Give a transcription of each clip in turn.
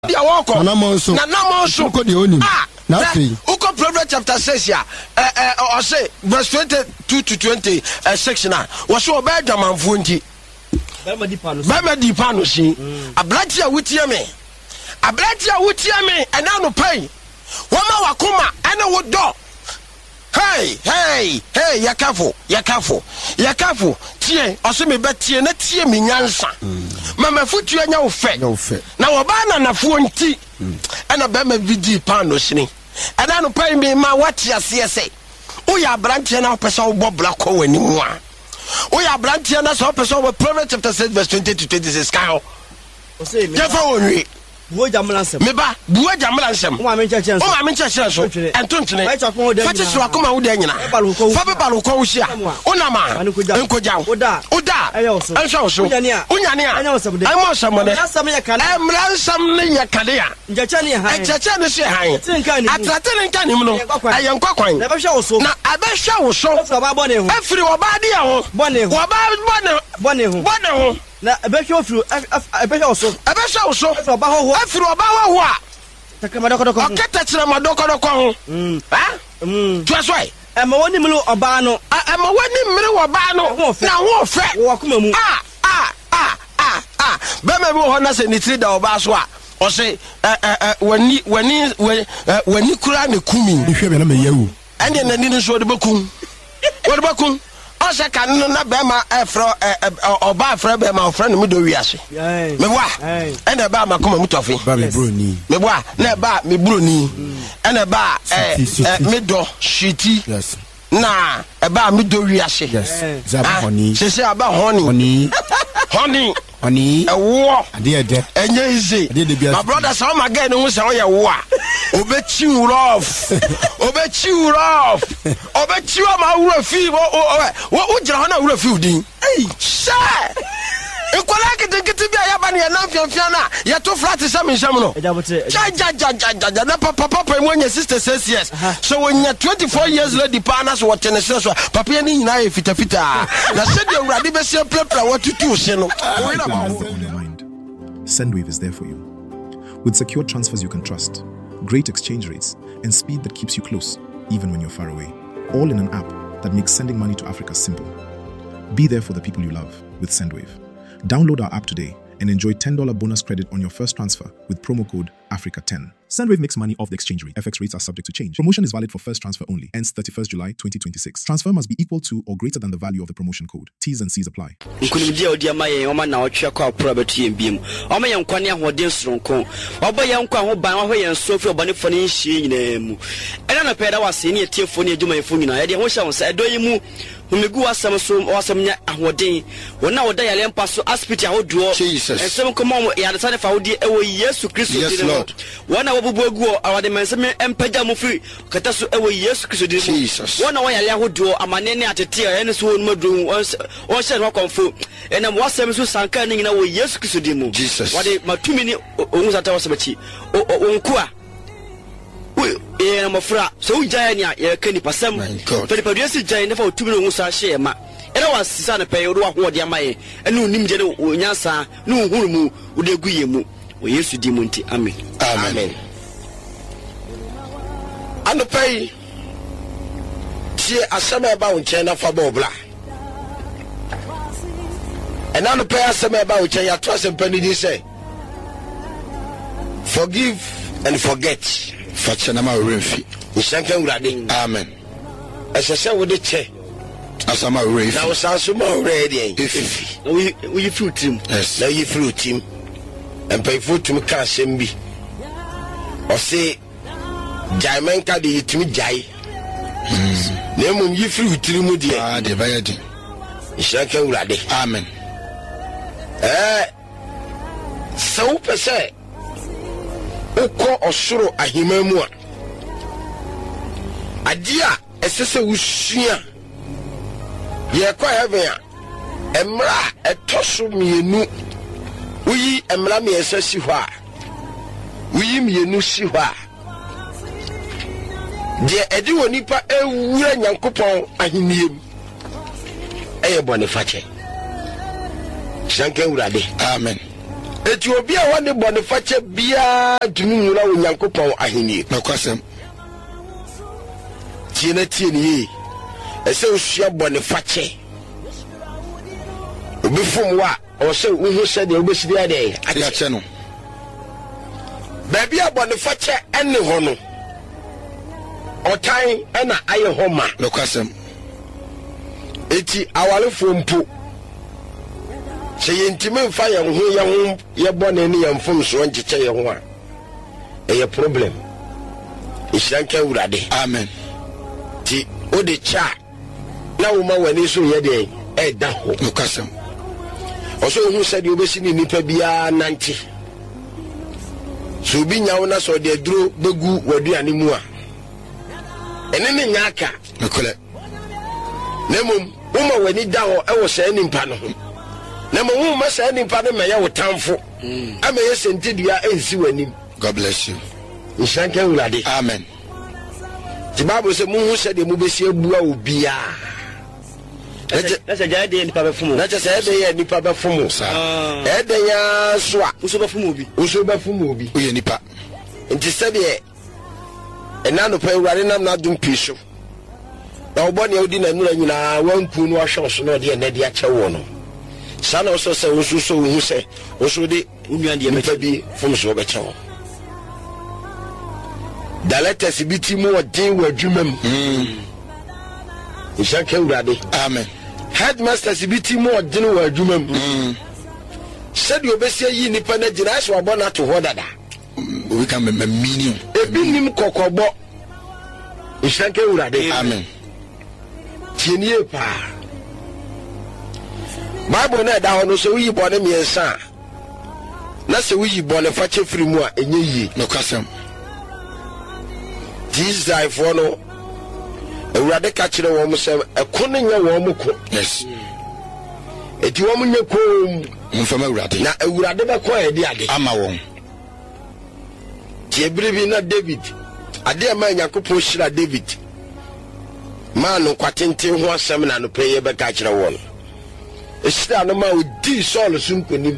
dia woko na namonso ko de onim na fe uko Proverbs chapter 6 ya or say verse 22 to 26 na wo so oba dwamanfo nti bema di pano si ablati a wutie me ena no pai woma wakoma ena wo do. Hey, yakafo tie oso me betie na tie me nyansa mama futu anya wo fe na wo ba na nafo nti ena be ma vidi pano sini ena no pai me ma wati ase ese o ya branche na opesa wo bobla ko wani mu a o ya branche na so opesa wo Proverbs chapter 6 verse 20 to 26 kan o say me jefa wonwi buo jamlansem meba buo jamlansem o ma me ncheche so ento ntene fati so akoma wo da nyina fa be balo ko wo hia onama enkoja oda enso so unyane a amo samode emransam ne yakade a ncheche ne se han atrate ne nka nim no ayen kwakwan na abehwe wo so afiri wo ba dia ho wo ba bone ho na abehwe ofru abehwe wo so ba ho afiri oba ho a takamadokodoko oketa kire madokodoko ho twasoi ema woni mru oba no na ho fe wo akoma mu bema bi ho na se nitiri da oba so a o se wani kura ne kumi hwe be na meyawu ende na ni so de bakun Ose kan no na bema efro oba afra bema ofra no do wiase me wa ene ba makoma mutofi ba me broni me wa na ba me broni ene ba me do shiti na eba me do wiase zaba honey se aba honey ewo ade enye ize my brother say my guy no say oye wo a obechi rough ma wura fi wo gira ho na wura fi udin sha ikola kete bia ya ba ne na mfiamfia na ya to flat sam no ja na papa mu nya sister 6 years so when you 24 years lady partners so what tennis so papa ni nyina e fita na se de urade be se prepare what to do se no. Sendwave is there for you. With secure transfers you can trust, great exchange rates, and speed that keeps you close, even when you're far away. All in an app that makes sending money to Africa simple. Be there for the people you love with Sendwave. Download our app today and enjoy $10 bonus credit on your first transfer with promo code Africa10. Sendwave makes money off the exchange rate. FX rates are subject to change. Promotion is valid for first transfer only. Ends 31st July 2026. Transfer must be equal to or greater than the value of the promotion code. T's and C's apply. Umegu asam so wasamnya ahoden wona woda yale mpa so aspiti ahodo ensem komo ya de fa wodi ewo Yesu Kristo di no wona wobubu egu awade mensem empaja mu free kata so ewo Yesu Kristo di wona wo yale ahodo amane ne atete ene so wonu madun won hye no konfo enam wasam so sanka ne nyina wo Yesu Kristo di mu wade matumi ni onwu sata wasabachi onku mafra so giant ya kani pasam pedi si giant fa otumi no nsa hye ma era wasisa na pay ro ho de amaye enu nimje ne onyansa ne ohuru mu ude guye mu o Yesu di mu nti amen ando pay tie asema ba wonche na fa bobla eno pay asema ba wonche ya to asem pani say forgive and forget. Fachanama Refi. Ishanka Urade. Amen. As I said with the chair. Asama Refi. Now Sansuma ready. We fruit him. Yes. Now you fruit him. And pay food to me Kasembi. Or say Jaimanka de to me Jai. Name you fruit him. The Bayadi. Ishanka Urade. Amen. So per se. Oko osoro ahimamu a adia esese wusua ye kwa heaven a emra etoso mienu uyi emra me esesi ho a uyi mienu si ho a de edi wonipa ewura nyankopon ahiniem eye bone fache shanke urade amen Ethiopia one boniface bia tumi nyura wo Nyankopɔn ahenie na kwasem tie ni ese osua boniface obi fom wa o se uhu se de obesidi ade ache no baby boniface ene ho no otan ena aye ho ma na kwasem eti awalefo mpo se yentime mfa ye ho ye bone ne ye mfom so ncheche ye ho a eye problem ishanka urade amen ti o de cha na wo ma wani so ye de e da ho na kwasem oso hu se de obesi ni nipa bia nanti so bi nyawo na so de duro begu waduane mu a ene ne nyaka nakole nemum wo ma wani da ho e wo se ni mpa no ho na mo hu ma se ni mpa no me ye wo tamfo ama ye sentidua ensi wani. God bless you. Ishanka urade amen. The Bible say mu hu se de mu besi abua obia na se jade ni pa be fumu na se de ye ni pa be fumu sa e de ya so a uso be fumu obi oye nipa nti se de ena no pa urade nam na dum piso na obone odi na nura nyina wanku no ahwe so no de na de ache wo no sana so se wo so hu se wo so de unwan de me bi fumu so be chewo daleta sibiti mu odin wa adwumam Ishanka urade amen. Headmaster sibiti mu odin wa adwumam said you obesi yi nipa na gina so abona to ho dada we can be meaning ebi nim kokobo Ishanka urade amen. tienie pa Bible na da ho no so yi bone miensa na se yi bone fa chefiri mu a enye yi no kwasem Jesus for no urade ka kire wo mo se ekono nya wo mo ko yes eti wo mo nya ko mfama urade na urade be ko edi ade ama won tie bribi na David ade ma Nyankopon shira David ma no kwatente ho asem na no peye be ka kire wo no eshira no ma odi Saul sunkonim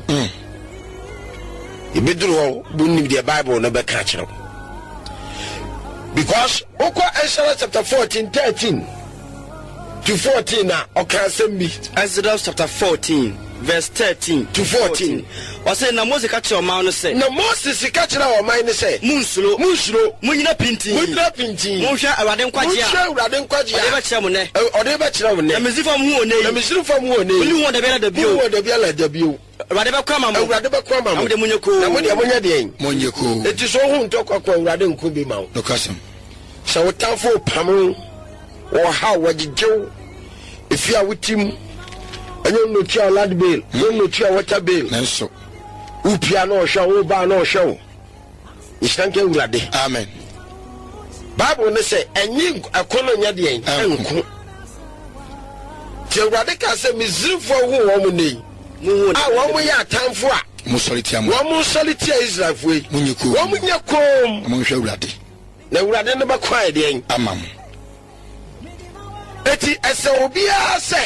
ibeduru ho bunnim the Bible no be ka kire because Oko Exodus chapter 14:13 to 14 na okasembi Exodus chapter 14 verse 13 to 14 o say na Moses ka kire o man no say na Moses ka kire o man no say munsuro munyina pinti munhwe awade nkwagye a awade nkwagye a ode be kire mo ne ode be kire mo ne na mezifam hu one na mezifam hu one hu de be la da bio awade be kwa mamo awade be kwa mamo amde munyeko na mo de munya de monyeko eti so hu ntokwa awade nko bi ma no kasem so tafo pamu o ha wajijew ifia wutim enyo no tia land bill no tia water bill nenso upia no hwa wo ba no hwa Ishanka urade amen. Bible ne say enyi akono nya de enko ti urade ka say Misrifo hu wo mo nei a wo mo ya atamfo a mo soliti am wo mo soliti Israelfo yi munyeko wo mo nya kom mo hwa urade na urade ne ba kwa de amam eti ese obia se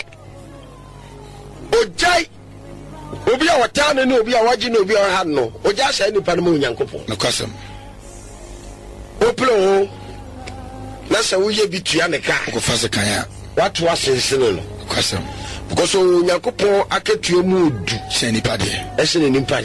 ojai obia watane ne obia waji ne obia ha no oja sha nipa no mo Nyankopon no kasem oplo na se wo ye bitua ne ka ko fase kan ya watu asensene no kasem because Nyankopon aketua mu odu se nipa de ese ne nipa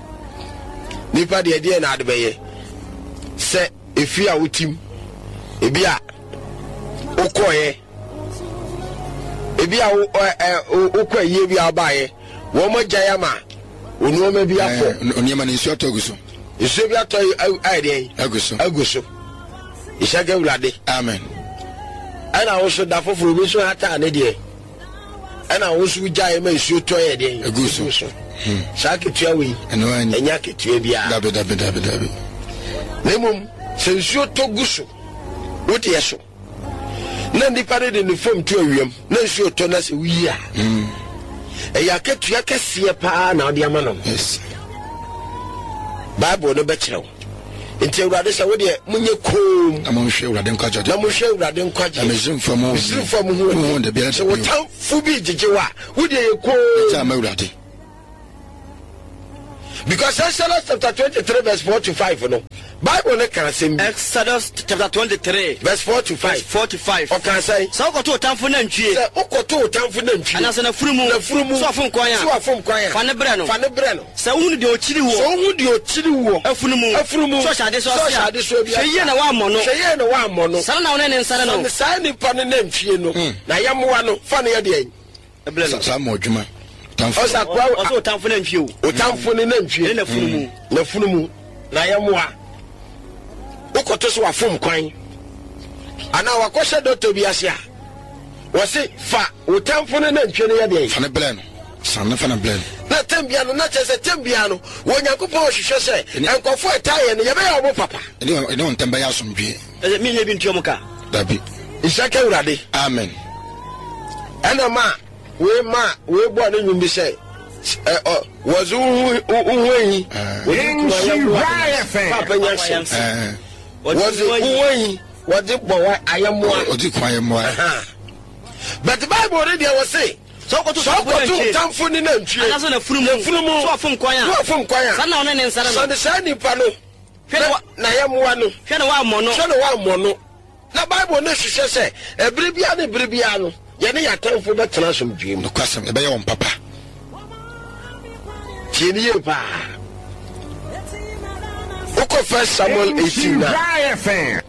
de na adebeye se efi a wutim ebi a okoye ebi a okoye bi abaye wo mo jayama onu ma bi afọ oniema ne nsu atoguso nsu bi ato aide aguso Ishanka urade amen. ana wo so da foforo bi so hata ne de ana wo so jaye ma nsu to ye de aguso shake tua wi eno anya enya ketua bia dabe nemum sensuo to guso wote yeso na ndipa de ne fom to awiem na nsuo to na se wi a eya ketua kese pa na ode ama no yes Bible no be kirew nti urade se wode munye kom amonhwe urade nkwaje na monhwe urade nkwaje amezimfam hu de bia se wotan fu bi jijewa wode ye ko ta ma urade Because Exodus chapter 23 verse 4 to 5 no. Bible ne can say Exodus chapter 23 verse 4 to 5. 4 to 5. Okay say. So ko to tamfo na ntwie. Say okoto tamfo na ntwie. Ana se na furumu. So afom kwan ya. So afom kwan ya. Fa ne bre no. Se unu de ochiri wo. So unu de ochiri wo. Afurumu. So shade so bia. Hweye na wa mo no. Hweye na wa mo no. Sana na wona ne nsane no. Sa ni pa ne na ntwie no. Na yamwa no fa ne ye de en. Eble no. Sa mo adwuma. Osa kwa o tamfo na ntwie o. O tamfo ne na ntwie. Na furumu. Na furumu. Na yamwa. Ukoto so afom kwan ana wakoshe doctor bi ase a wo se fa utamfo ne na ntwe ne ye de fa ne ble no san fa ne ble na tembia no na chese tembia no wo Nyankopon hwehwe se enkofo etaye ne ye be ya obo papa ene on temba ya asomdwe mi nye bi ntwe ka dabi isaka urade amen ana we bo ne nyum bi se was uhui papa nyanse was uhui what the boy I am one. But the Bible already was say so go to tamfo ni na ntwie ana so na furumu so afom kwan ya sana ona ne nsara no so the shiny pano na yamwa no hwe na wa mo no na Bible no hwehwe se ebrebia no ye ne yatamfo betena som dwiem no kwasem ebe ye won papa tieni ye pa Oko 1 Samuel 18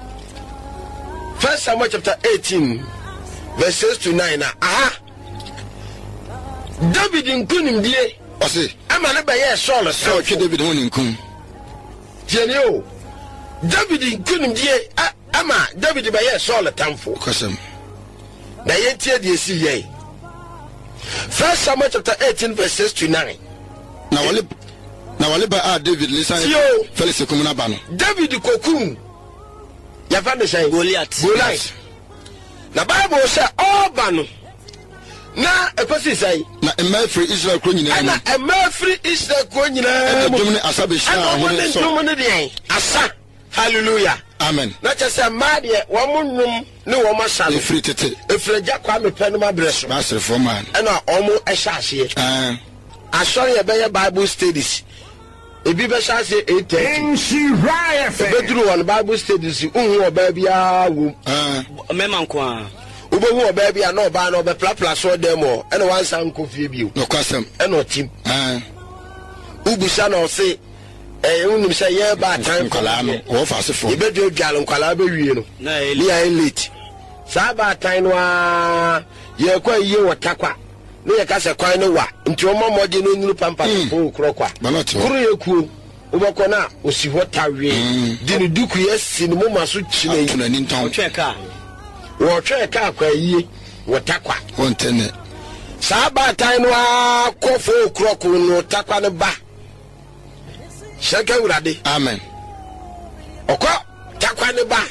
1 Samuel chapter 18 verses to 9 David nkunim die ose ama ne be ye Saul so twe David won nkum tieni o David nkunim die ama David be ye Saul tamfo kwasem na ye tie die si ye 1 Samuel chapter 18 verses to 9 na wale ba David lisan Felix kumuna ba no David kokum ya fa me say Goliath na Bible say oba no na ekosi say na emafri Israel kro nyina na emafri Israel kro nyina mo dumne asabe sha ahone so dumne de asa hallelujah amen na chese ma de wo munum ne wo masale efri tete efreja kwa me penu ma breso ma sere for man na omo ehya ase asori ye be Bible studies ebi be sha se 8:30 bedru on Bible studies unhu oba bia wo mema nko a ubehu oba bia na oba na oba plapla so dem o ene wansa nko fie bio no kwasem ene otim ubusa na o se unim se ye ba time kwala no wo fa se fo ebedu dwale kwala be wie no na elite sa ba time no a ye kwa ye wotakwa ne ye ka se kwan no wa nti o momode no nuru pampa ko krokwa kuru ye ku ubako na osi hotawe di ne duku ye si ne moma so chine yi ni nton wo tweka kwa yi wotakwa wontene sa ba tan no a kofo kroko no takwa ne ba shaka urade amen okọ takwa ne ba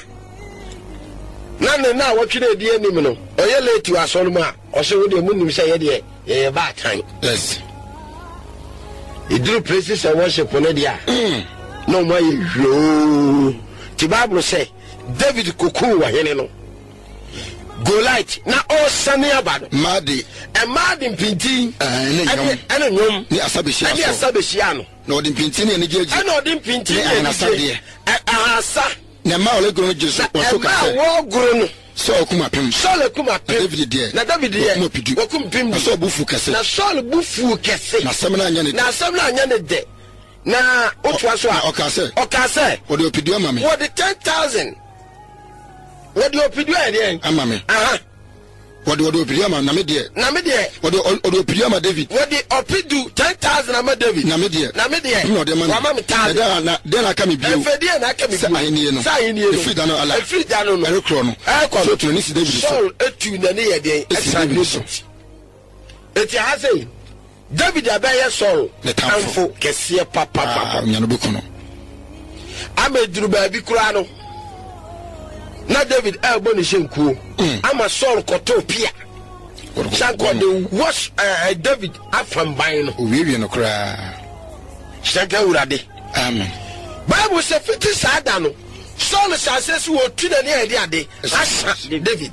na wotwere die anim no oye late wasolu a o se wo de munim se ye de ye ba tan yes idru places and worship no dia no ma ye yo ti Bible say David koku wa hene no Goliath na o sane abado madi mpinti ene nyom ni asabehia no na odi mpinti ne ne jeje na odi mpinti ne na asade ahasa na ma ole gro jesu o so ka se wo gro no so okuma pem David die okum pem na so bufu kese na Saul bufu kese na samna anya ne de na otwa so a okase odi opidu ama me what the 10,000 what the opidu ade ama me what the opidu ama na me de what the opidu ama David what the opidu 10,000 ama David na me de no de man wa me ta de na aka me bio efedie na aka me bio ahenie no efida no ala efida no erekro no so to ni si David so etu na ne ye de extra eti ha say David abaye Saul amfo kese papa nya no bekuno ameduru ba bi kura no na David elbo ni shenkuo ama Saul koto pia shanko de wash David afam ban no owie no kura shanka urade amen Bible say fiti sada no Saul sase wo tuna ne ade ade asa David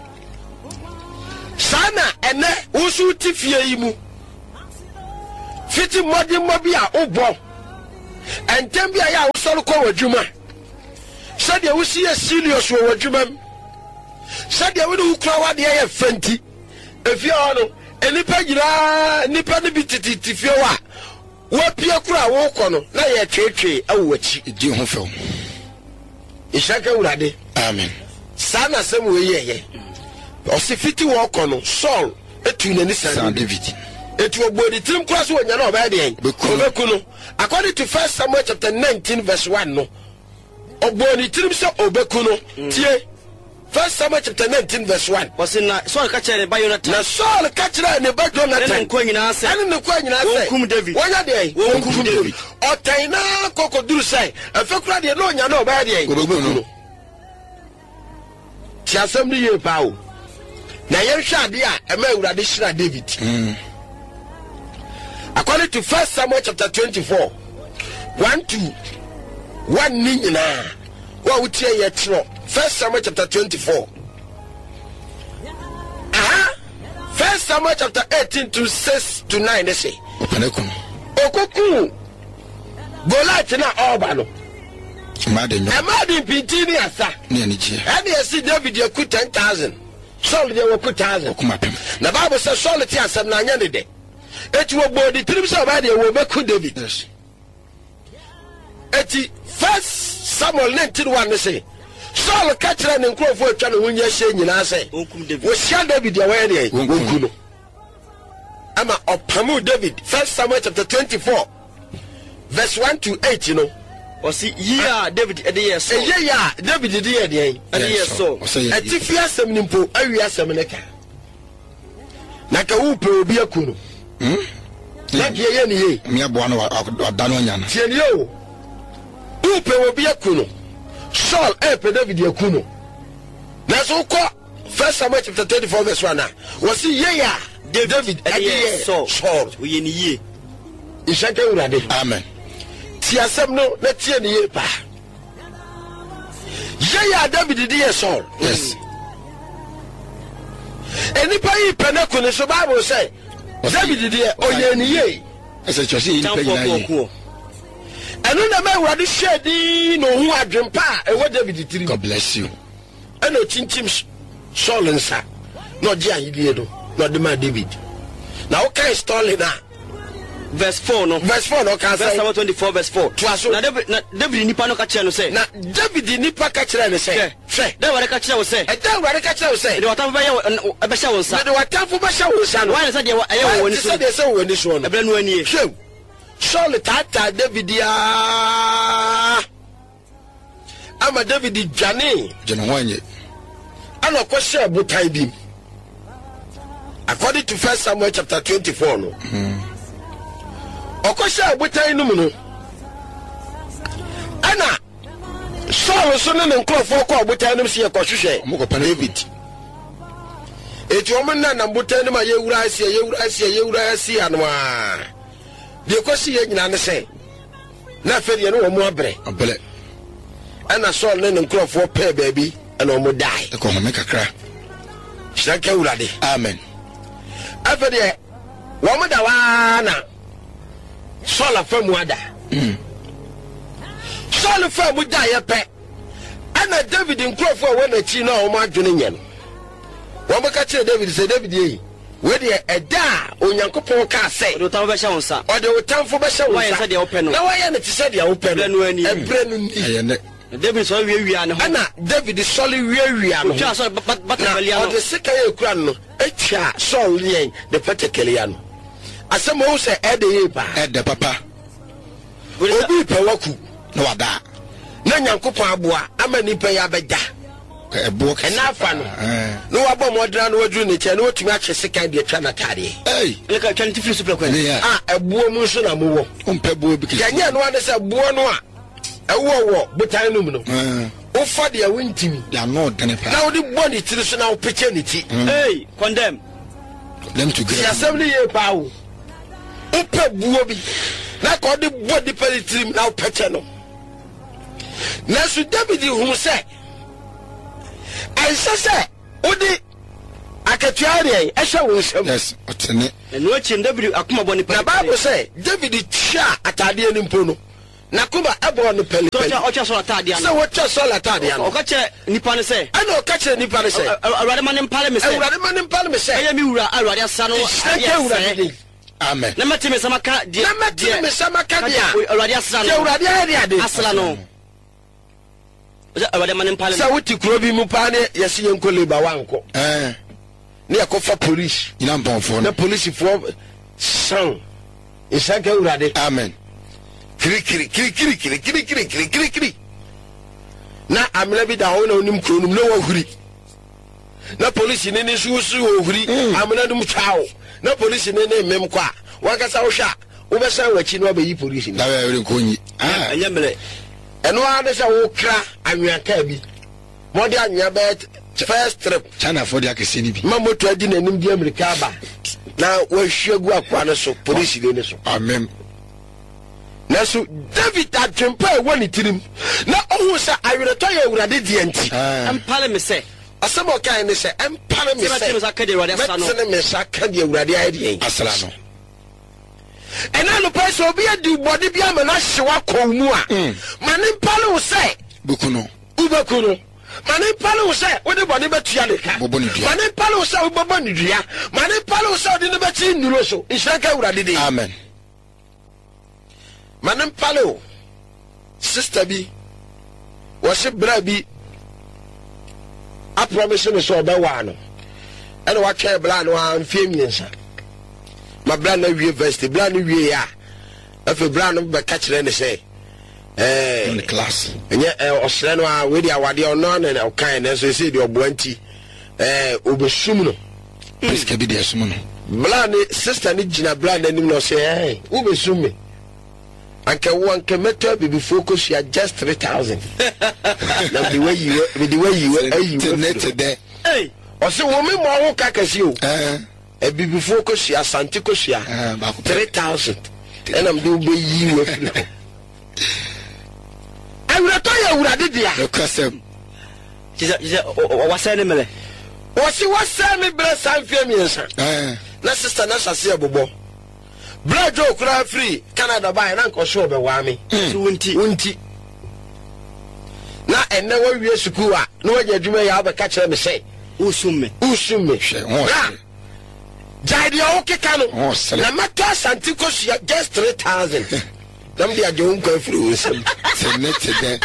sana ene usu tifie yi mu fiti modi mobi a obo entem bia ya wosoro ko wadwuma sade wusi ya serious wo wadwuma sade we do kura wade ya fanti efia hono enipa gira nipa ne bititi fie wa wo pie kura wo kono na ye twetwe awachi di ho fe ishaka urade amen sana semu we ye o se fiti wo kono Saul etu nani San David etu ogbodi trim cross wo nya na oba de obekuno according to 1 Samuel chapter 19 verse 1 no ogbodi trim so obekuno tie 1 Samuel chapter 19 verse 1 was na Saul ka chere ba Jonathan na Saul ka chere ne ba Jonathan en ko nyina se en ne ko nyina se wonkum David wonya de wonkum David otaina kokoduru sai afekura de no nya na oba de obekuno ti asem ni ye pa o na yenhwa ade a ema awurade shira David according to 1 Samuel chapter 24 1 to 1 ni nyina wa wutie ye tro 1 Samuel chapter 24 1 Samuel chapter 18 to 6 to 9 they say okuku Goliath na oba no Imagine pitini asa ni je and you see David you could 10,000 Saul they were could 1,000 the Bible says Saul ti asem na anya ne de eti wo body trim so ba de wo be ku David eti 1 Samuel 19:1 ne say Saul catcher ne nkrofo atwa ne hunya hye nyina say wo sia David ya we de wo ku no ama opamu David 1 Samuel chapter 24 verse 1 to 8 you know o si yeah David e dey so yeah David dey dey e dey so eti fi asem ni mpo awi asem ne ka na ka wo pe obi akuno na ki ye ni ye mi abo na oda no nya na tie ni o wo pe obi akuno Saul pe David akuno na so ko 1 Samuel chapter 24 verse 1 na wo si yeah David e dey so Saul wo ye ni ye ishaka urade amen ti asem no na tie ni ye pa yeah David dey Saul yes enipa yi penako ne so Bible say David dey oye ni ye ese chosi ni pe ina ye enu na ma wade shedi no hu adwempa e wo David tiri God bless you eno chinchim Saul nsa no je ayidie do no de ma David na o kai story na verse 4 no ka say verse 24 verse 4 na David nipa no ka kire no say na David nipa ka kire no say da ware ka kire wo say da ware ka kire wo say de watan ba ye be sha wo nsa de watan fo ba sha wo nsa no why say de aye wo woni so de say wo woni so no ebra no ani hwe Saul tata David ya ama David dwane wanye ana ko share botai bi according to 1 Samuel chapter 24 no okosha botai no mu no ana Saul so ne nkrofo ko botai no se ye ko hwehwe mo ko David eti o mun na botai no ma ye wura asia anwa de ko si ye nyina ne se na fe de no wo mo abre ana Saul ne nkrofo pe baabi ana o mo dai e ko ho me kakra shaka urade amen afa de wo mo da wa na Saul afamu ada Saul afamu da ye pe ana David nkrofo we na chi na o mo adwene nye no wo mo ka kire David say David yi we de eda onyankopon ka say do tam be sha wonsa o de otamfo be sha wonsa why say de open no na why na ti say de open no ebre no ni ayene David so wiawia ne ho ana David so wiawia no twa so batabalia no o de sika ye kura no etwa Saul yen de petekelia no asem o se ede ye pa ede papa obi pe waku na wada na nyankopon aboa ama ni pe ya beda ebo ka na afa no no wabo modra no wadru ne che no otumi a sika de twa na tare le ka twa ntifiri super kwan ebo mu so na mo wo ompe bo bi ya nya no ade se bo no a ewo botan no mu no o fa de awintimi ya no dene pa na odi body tiri so na o peche ni ti condemn them to get ya assembly ye pa o pe buo bi na ko odi body peli tiri na o peche no na su David hu se ai se odi akatuare ai ehwe wo nsam yes tene no achi David akoma boni pele na Bible say David tia atade ni mpo no na kuma ebo no pele ocha so atade ana so ocha so atade ana okache nipa ne say ana okache nipa ne say awurade ma ne mpale me say awurade ma ne mpale me say ayemi wura awurade asa no amen na meti me samaka dia na meti me samaka dia awurade asa no awurade ade asala no awurade ma ne mpale sa wuti kuro bi mu pa ne yesi yenko leba wanko ne yakofa police ina mpomfo na police fo san isaka awurade amen kiri na amena bi da ho na onim kronum na wahuri na police ne ne susu wahuri amena dum twao na police ne ne mem kwa wakasa wo hwa wo be san wachi no abayi police da we re konyi anya mele eno ade sa wo kra anwaka bi modi anya bet first trip China for the akese ni bi ma moto adi na nim di America ba na wahwegu akwa ne so police ne so amen na so David atwempa woni tirim na ohu sa awereto ya awurade die nti empale me say asemo kai ne se empale me say me sakade awurade asa no me me sakade awurade ayde asala no ena no person obi adi body bia ma na hyewa komu a ma ne empale wo say bukuno ubekuno ma ne empale wo say wo de body betua de ka ma ne empale wo say wo bobo ne dua ma ne empale wo say wo de ne beti nduro so isaka awurade de amen manem palo sister bi wose bra bi a promise me so be wa no ene wa twa bra no an fie miensa ma bra na wie university bra no wie ya afi bra no be ka kire ne say in the class enye osre no a we dia wade ono na o kan na so say di oboanti obesum no priska bi de sum no bra ne sister ni gina bra na nim no say obesum me anke wanke meta bibi focus ya just 3,000 na the way you internet there hey o se wo me mo ho kakasi o bibi focus ya santi kosu ya 3,000 and am do be yi we fi awurato ya awurade dia no kasem je wasa ne mele o se wasa me bre sanfie miensa na sister na sase abobo Brajo kura free Canada buy na nko show be wa me wunti na enne wa wie suku a na waje adwuma ya ba ka kire me say usumme jaidi o keka no na mata santiko sia just 3,000 dam dia je unko free usam internet there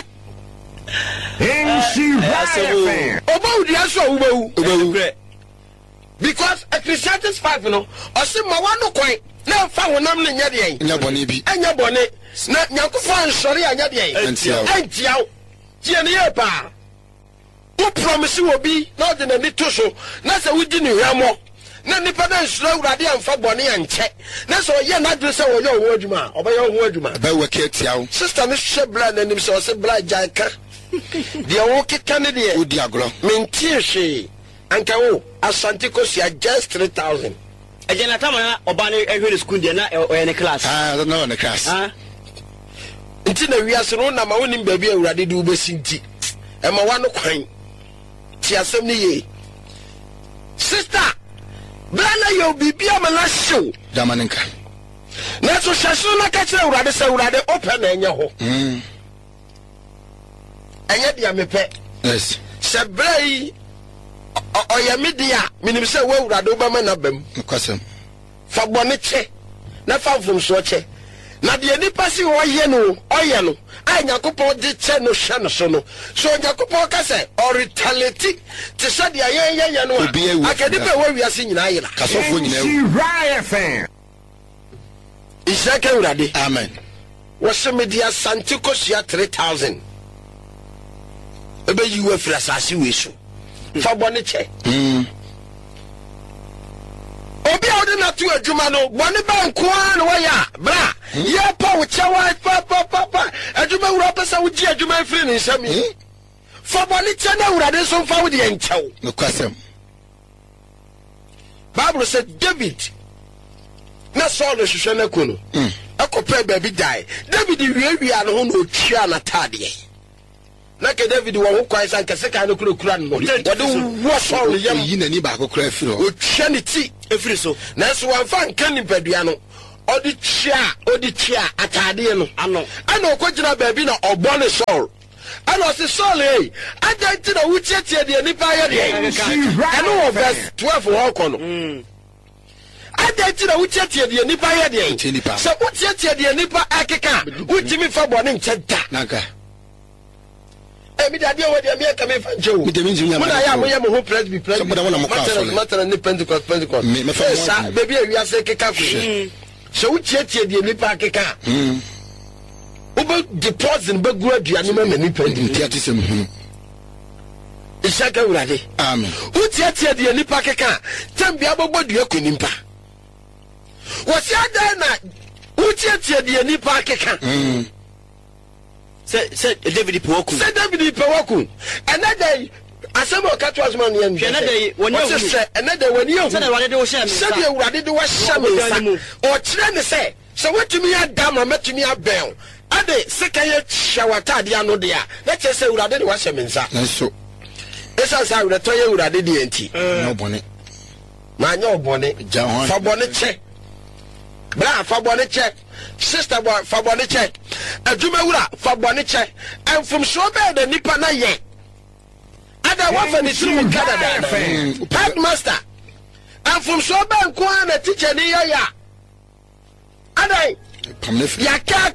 obo dia so obo because Ecclesiastes 5 no o se ma wa no kwan na fa wonam ne nya de nya bone bi anya bone na nyankofo ansori anya de antiaw tie ne ye pa wo promise wo bi na de na ni to so na se wudi ni hwamo na nipa na nsura awurade amfa bone ya nche na so ye na dre se wo ye wo adwuma oba ye wo adwuma ba wo ke tiaw sister ne hwe bla na nim se o se bla janka de wo keka ne de odi agro mentie hwe anka wo asante kosia just 3,000 ejena tama obane ehwe school de na oyene class no na class nti na wiase no na ma wonim baabi awurade de ubesinti e ma wa no kwan ti asem ni ye sister brana yo bibia ma na show damanenka na so hyeso na ka kire awurade se awurade open na enye ho enye dia mepe yes se brai oya media minim se wo awurade obama na bam kwasem fa bone che na fa vum so che na de nipa si oye no a Nyankopon de che no hwe no so no so Nyankopon ka se or retaliate te se de ayen no akade pe wo wiase nyina ayira kasofo nyina Isaka awurade amen wo se media santiko sia 3,000 ebe yiwa fra asase we so fa bone che obi a odi na tu adwuma no bone ba nko a no ya bra ye pa wo chawa pa adwuma wura pesa wo gi adwuma free ni nsami fa bone che na wurade so fa wo de nkyɛw no kwasem Bible said David na Saul hwehwɛ na kono akopɛ ba bi dai David wiawia no ho no otwia na tade na ke David wo ho kwai san kase kan no kura no wode wo Saul yam yi nani ba kokora afiro otwia ne ti efiri so na so wan fa nka nipadua no odi tia atade no ano ana okogina baabi na obɔ ne Saul ana ɔse Saul adanti na wuchietie de nipa yɛ de ɛno wɔ verse 12 wɔ kɔ no adanti na wuchietie de nipa yɛ de sɛ wuchietie de nipa akeka wutimi fa bɔne nkyɛ da naka mi da dia wo dia mi aka me fa nchewo mi de mi njinya na ya mo ye mo ho presby matera ni Pentecost me fa sa baby awia se keka ko so wuchietie de nipa keka Uba deposit be go aduane ma mani pandi tiati sem Isaka urade amen utiatia de nipa keka tambia bobɔ dua konimpa wɔsi ada na utiatia de nipa keka se David Powaku another asemo kato asoma ne yan another woni hu se na wade de wo hye se de urade de wo hye o kire ne se wetumi adama metumi abɛn ade sekaye shawata de ano de a na che se urade de wo hye mensa na so esa sa urade to ye urade de enti no bone ma nya obone fa bone che bra fa bone che sister boy fa bone che aduma wura fa bone che enfum so be de nipa na ye ada wa fa ni tru Canada headmaster enfum so be nko na teacher ni ya ada ya ka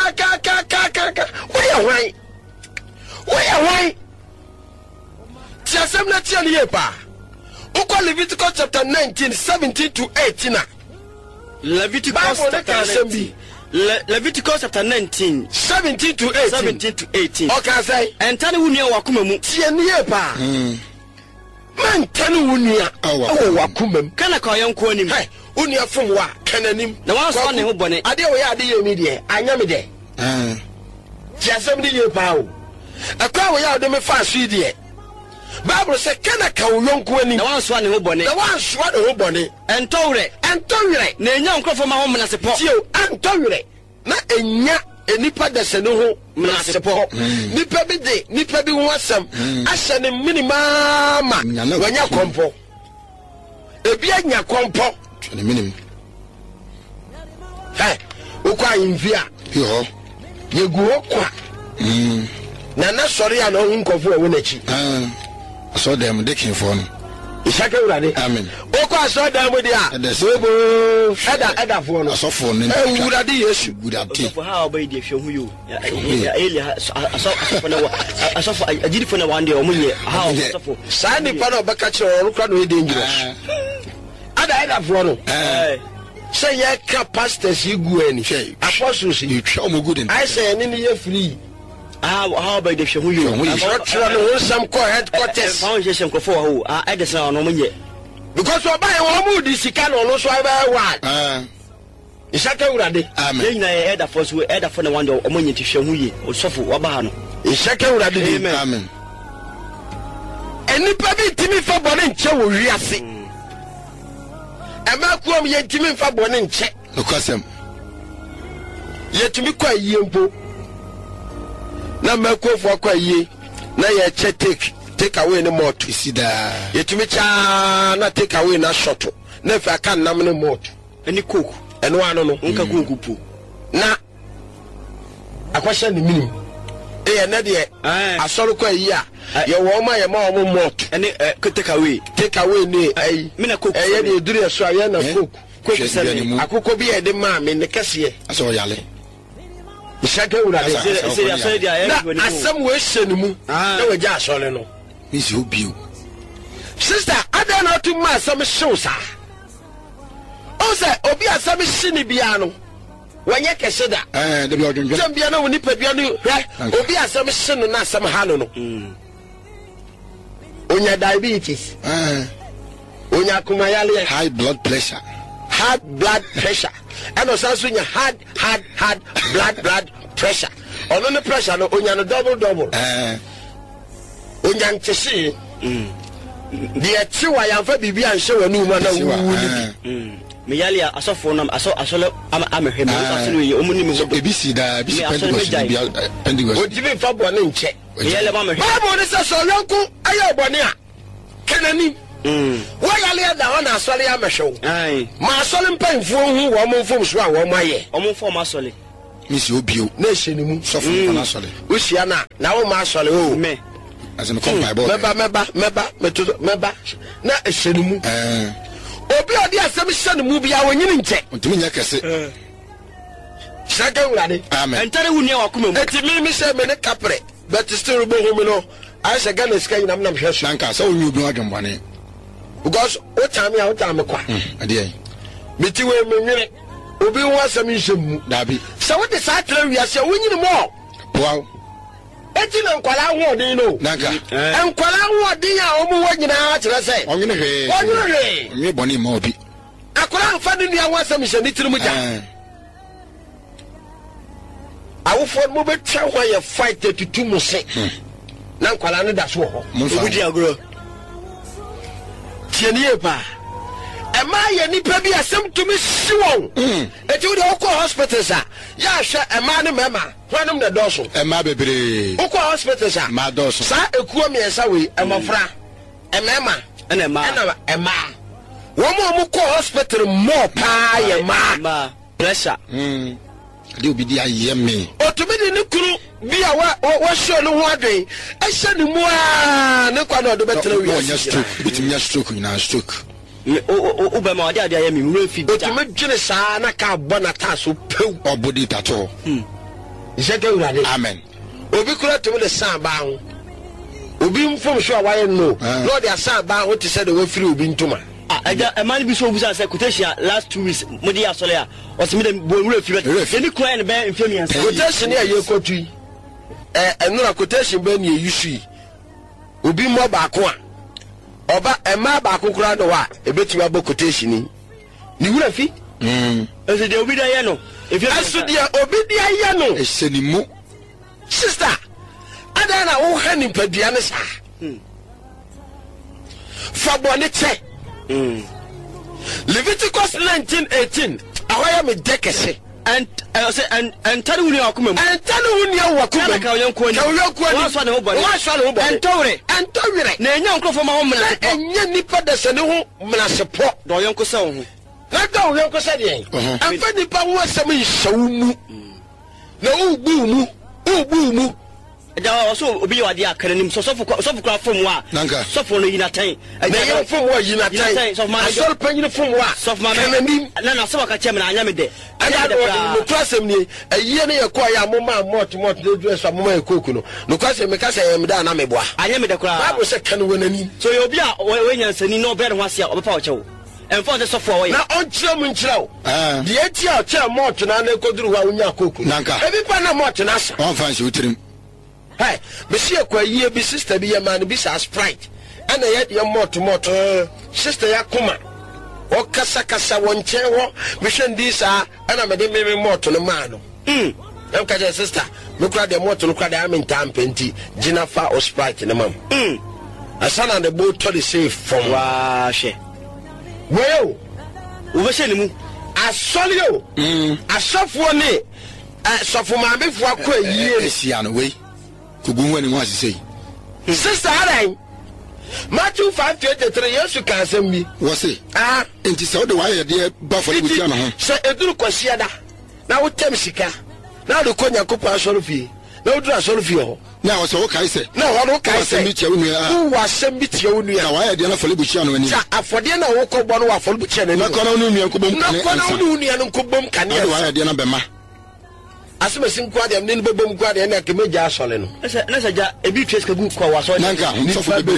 why tiasem na tia ni ye pa uko Leviticus chapter 19 17 to 18 Leviticus chapter 19 17 to 18 okay say entane wunia wakoma mu tie ni ye pa man tane wunia wakoma mu kana ka yanko anim unia fom wa kananim na wanso ne ho bone ade wo ya ade ye mi de anya me de tiasem ni ye pa o akwa wo ya ade me fa so de Bible say kana ka wo yonko ani na wanso ne ho bone entowre na enya nkrofo ma ho menasepo tio entowre na enya enipa dese no ho menasepo nipa bi ho asem ahye ne minima ma wanya kompo ebi anya kompo ne minim ukwa invia yo yeguo kwa na sori ya no nkofo e wonachi so dem de kin for no Isaka urade amen okwa so dem dia sebo eda for no so for no urade Yesu urade for how obey the hwe hu yo ya eli asofo na asofo agiri for na one day omunye how asofo sani pa na obaka kire oro kwa no e dangerous eda for no say ye ka pastors igu ani apostles you twa omugudin I say ni ye free how about the hwe hu yo try no some call headquarters found je semkofo ho edesa no munye because oba ye wo mu di sika no no so aba wa Isaka urade amen ye na eda for so eda for na one day omunye ti hwe hu ye osofo waba ha no Isaka urade amen enipa bi timi fa bone nche wo wiase ema kuom ye timi fa bone nche no kwasem ye timi kwa yie mpo na makofo kwa yie na ye che take away ne moto isida ye timi cha na take away na shot na fa kan nam ne moto eni koku eno ano no nka koku na akwasha ne minim na de asoro kwa yie a ye wo ma ye ma wo moto eni take away ni ai mina koku ye de duru so aye na koku se akoko bi e de ma me ne kase aso yale Isaka urade na asem we hyenemu na wagya asole no isi obiu sister ada na to ma asem hyew sa o se obi asem hyeni bia no wanye kese da de bi odwonjo tem bia na woni padua no obi asem hyeno na asem ha no onya diabetes onya kumayale high blood pressure and also hard blood pressure ono ne pressure no onya no double onya ntese de atiwa ya fa bibia nhye wanu ma na wu me yali asofo nam asole amehwem asole yi omuni me ebisi da bisi Pentecost ojibe fa bone nche me yali ma mehwem Bible ne se so yonku aye bone a kanani Why are da on asole amehwe. Ma asole mpanfo hu wo mo mfom so a wo mo aye. Omo mfom asole. Misi obio na ehenimu sofo na asole. Usia na wo ma asole o. Me. As in come Bible. Meba na ehenimu. Obi odi asem hye ne mu bia wonyini nche. Ntumi nya kese. Shaka urade. Amen. Entare hu ne wakomam. Eti mi se me ne kapre. But still bo hu me no. I say Ghana sika nyinam nam hwe so. Nanka so onyu obi adwembane. Because o time kwa. Ade. Miti we me nwere. Obi hu asem nhemu. Dabi. So what the satra wi ase wonyini mo. Wow. Eti na nkwala hu odin no. Nanka. Nkwala hu odin a omu wanyina kire se. Onwene hwe. Onwe boni ma obi. Akora mfa ne nua hu asem hye ni tirimu ja. Awufo mo betwa ho ye fight 32 mo se. Na nkwala ne da so ho. Obudi agro. Tienie pa. Ema ye nipa bi asem tumi siwon. Eti wo de okọ hospitals a ya hwe ema ne mema. Hwanum na doso. Ema bebre. Okọ hospitals a ma doso. Sa ekuo miensa we emofra. Emema. Ema. Wo mo kọ hospital mo pa ye ma. Pressure. De obi di ayeme. Otumidi ne kuru bi a wa show no ho adwen. Ehye ne mu a ne kwa na odo betre wi. Onya stroke. Bitimi stroke na stroke. O be ma ade ade ayeme wura fi. Otumi dwene saa na ka bo na ta so pew. Obodi tato. Jeke urade. Amen. Obi kura tumi de san ba ho. Obi mfom so a wa ye no. No de asan ba ho ti se de wa firi obi ntuma. A man be so busa say quotation last 2 weeks modi asole a o se me dem bo wura fi be ni kwan be mfem yansa quotation e ye kotu enura quotation be ni yusu obi mo ba ko a oba ema ba ko kura do wa ebeti wa bo quotation ni wura fi ese de obi da ye no aso de obi da ye no esenimu sister adana wo hani padua ne sa fa bone che Leviticus 19:18. Ahoya me dekese. And tell you wakumem. And tell you wakumem. Ka yonko ni. Wa so na ho bone. Wa so na ho bone. Entowre. Na enya nkrofo ma ho mla. Enya nipa de se ne ho mla sepo. Do yonko se ho. Na do yonko se de. Amfa nipa ho asem nhyawu mu. Na ubu mu. Ja so obi wa dia akanim so kura fom wa so for no yinatan na ye fom wa yinatan so panyin fom wa so ma akanim na so ka chem na anya me de no kwasem ni ayiye ne ye kwa ya moma mot de du so moma e koku no kwasem me ka se me da na me boa anya me de kura babu se kan wonani so ye obi a we nyansani no be ne ho ase a obepa o chewo enfo de so for we na on kire mu nkire o de eti a kire mot na na koduru wa onya koku ebi pa na mot na sa on fancy utirim. Hey, Monsieur Quaye, be sister be a man, be a sprite, and I had your mot, sister Yakuma. O Casacasa one chair, mission this and I'm a maybe more to the man. Okay, sister, look at the motor, look at the arm in time, penty, Jennifer or sprite in the mum. A son on the boat to the safe from Wash. Well, Ubashanimu, I saw you, I saw for me, I saw for my before years, way. Kugunwa ni mwasi say. Sister Alain, Matthew 5:23 yesu ka asem bi. Wo say, enti se wo de wa ye de ba fo libuti ana ho. Se eduru kwasia da. Na wo tem sika. Na wo konya kopa asoro fie. Na wo duru asoro fie ho. Na wo se wo kai se. Na wo kai se. Asem bi tie wo nua. Wo asem bi tie wo nua. Na wa ye de na fo libuti ana ani. Sa afode na wo ko bo no wa fo libuti ana ani. Na kono no nua ko bom kan. Na kono no nua no ko bom kan. Na wa ye de na bema. Asema sinko ade amne bebom kwa ade na kemeja asole no na saja ebi trace ka gu kwa waso nanka nsofo bebe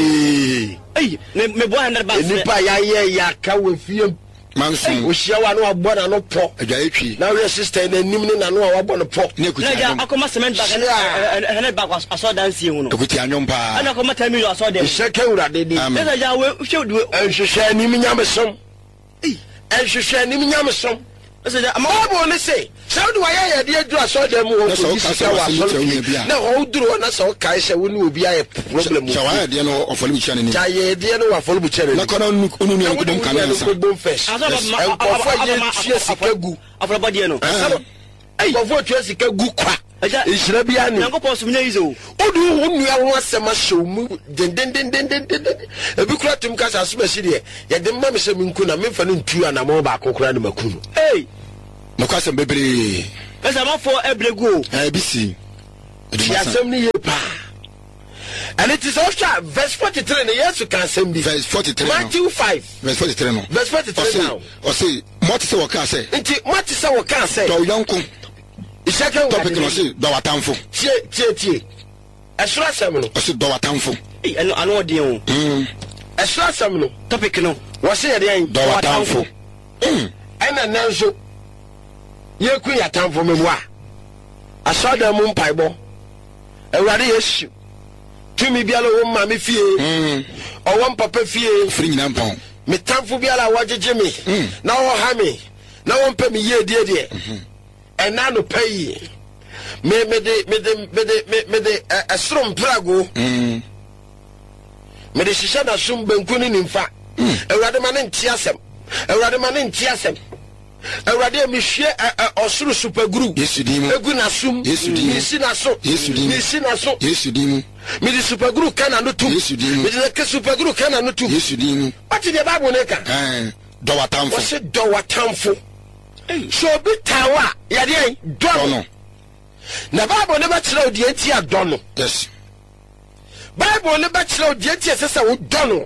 me bo 100 ba nipa ya ka we fie manso o hia wa no abo na no po adwa etwi na we sister na nim ni na no wa abo no po na ja akoma cement bag 100 bag aso dance hu no okuti anyom pa ana akoma 10 million aso dem sheke urade di na ja we hwedu enhwehwe ni minyamesom enhwehwe ni minyamesom Amabo ne say, so do I de adu aso dem wo ko sika wa so na ho duro na so kai se wo ni obi aye problem so wa de no ofolu bicha ne ni ja ye de no ofolu bicha ne na kono unu ni ko bom kan ansa ko bom fresh en ko fo ye tie sika gu afro body no en ko fo tie sika gu kwa Ishra bi ani. Nyango poso mnya izo. Odu wonua ho asema show mu den. Ebi kura tum ka sa so ba shire. Ye de ma me se minku na me fa no ntu ana mo ba akokora ne makunu. Hey. No ka se bebre. Esa ma for ebrego. Bisi. Ya sem ni ye pa. And it is also verse 43 na Yesu kan sem bi. Verse 43. Matthew 5. Verse 43 no. Verse 43 now. O say Moti se wo ka say. Nti Moti se wo ka say. Do yonko. Isaka topic no say do watamfo. Tie. Esra sem no. O say do watamfo. Ano odi o. Esra sem no. Topic no. Wo say dey do watamfo. Ana nanso. Ye ku ya tamfo memwa. Asada mu mpaibo. Ewrade Yesu. Tumi biala wo ma me fie. Owo papa fie. Free nyina mpon. Me tamfo biala wajeje me. Na wo ha me. Na wo mpa me ye die. Ena no pay. Me de asrom prago. Me de shisha na sum benku ni nimfa. Ewrade ma ne ntia asem. Ewrade mi hwe osuru super group. Yesu dimu. Egu na sum. Yesu dimu. Nisi na so. Yesu dimu. Nisi na so. Yesu dimu. Mi di super group kana no tum. Yesu dimu. Mi di super group kana no tum. Yesu dimu. What the Bible neka? Do watamfo. What's it do watamfo? So bi tawa ya dey dono. Na Bible never tell the enti adono. Yes. Bible never tell the enti sesa wo dono.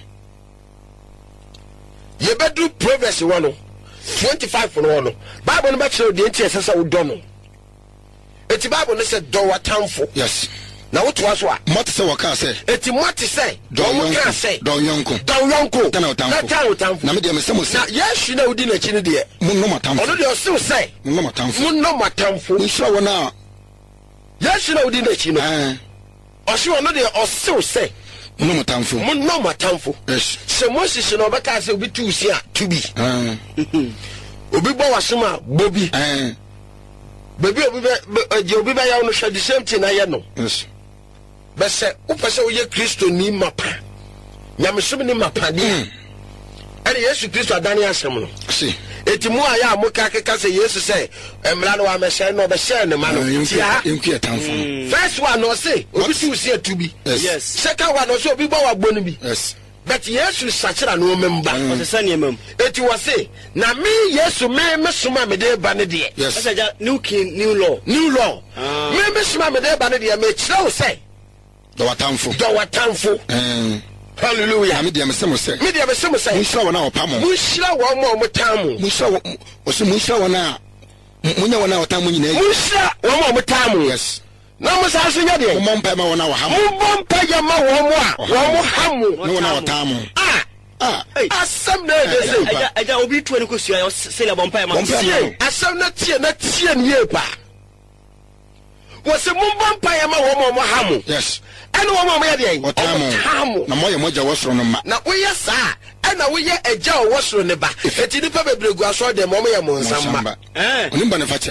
Ye bedu Proverbs 1:25 for one. Bible never tell the enti sesa wo dono. Eti Bible ne say do watamfo. Yes. Na what was what? Moti se waka say. Eti Moti say. Do waka say. Do yonko. Tana utamfo. Na me de me se mo say. Na yes na udi na chi ne de. Munno matamfo. Ono de o still say. Munno matamfo. Nshira wona. Yes na udi na chi no. O shi ono de o still say. Munno matamfo. Yes. Se Moses no be ka say obi tu si a to be. Obi bo wasoma bobi. Baby obi be ya no hwe the same thing na ye no. Yes. Be se wo pese wo ye Kristo ni mapa. Nyamesom ni mapa de. Ere Yesu Kristo adane asem no. Si. Eti mu aya amuka keka se Yesu se emra no wa mehye no be hye ne ma no. Tia. Enku etamfo. First one no say obi tu si atubi. Yes. Second one no say obi bo wa gbo no bi. Yes. But Yesu sachira no memba. O se sane emam. Eti wo say na me Yesu me soma me de ba ne de. Yes. New king, new law. Me soma me de ba ne de me kire wo say do watamfo. Hallelujah. Na me de me se mo say. Munshira wona opamo. Munshira wo mo tamu. Munshira wona munya wona otamu nyina. Munshira wo mo tamu. Yes. Na mo sa so nya de. Mo mpa ma wona wa hamu. Mo mpa ya ma wo mo a. Wo mo hamu. No wona otamu. Asam na de say. Aja obi tu ani ko sua se la bompa ma. Asam na tie ne ye pa. Wo se mo mpa ya ma wo mo hamu. Yes. Eno wo mo ya de. Otamu. Na mo ye moja wosoro no ma. Na wo ye sa. Ena wo ye eja wosoro ne ba. Eti ni pa bebregu aso de mo ye mo nsamba. Onimba ne fache.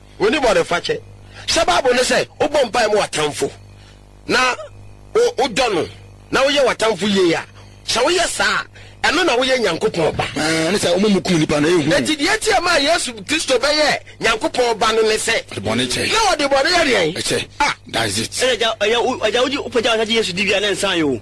Sababu ne say obompa mo watamfo. Na o dono. Na wo ye watamfo ye ya. Sa wo ye sa. Eno na wo ye Nyankopon ba. Ne say omukum nipa na ehu. Eti de eti ma Yesu Kristo be ye Nyankopon ba no ne say. Bone che. Na wo de bone ye de. Eche. That's it. Aja uji upaja na Yesu dibia na nsan yo.